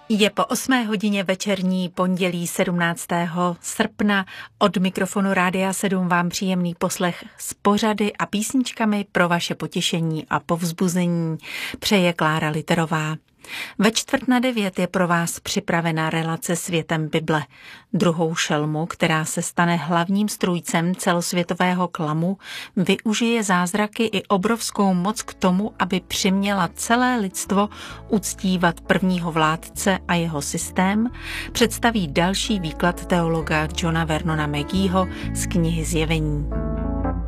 Je po 8 hodině večerní pondělí 17. srpna. Od mikrofonu Rádia 7 vám příjemný poslech s pořady a písničkami pro vaše potěšení a povzbuzení přeje Klára Literová. Ve 8:45 je pro vás připravena relace Světem Bible. Druhou šelmu, která se stane hlavním strůjcem celosvětového klamu, využije zázraky i obrovskou moc k tomu, aby přiměla celé lidstvo uctívat prvního vládce a jeho systém, představí další výklad teologa Johna Vernona Mageeho z knihy Zjevení.